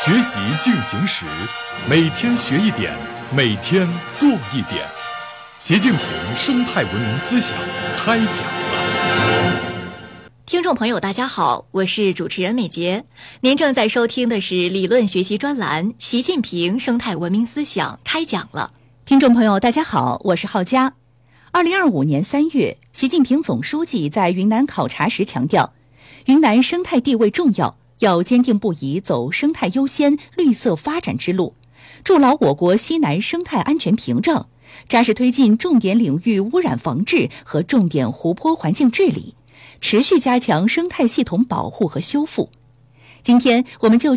学习进行时，每天学一点，每天做一点。习近平生态文明思想开讲了。 听众朋友大家好，我是主持人美杰，您正在收听的是理论学习专栏《习近平生态文明思想开讲了》。 听众朋友大家好，我是浩佳。2025年3月，习近平总书记在云南考察时强调，云南生态地位重要，要坚定不移走生态优先、绿色发展之路，筑牢我国西南生态安全屏障，扎实推进重点领域污染防治和重点湖泊环境治理，持续加强生态系统保护和修复。今天我们就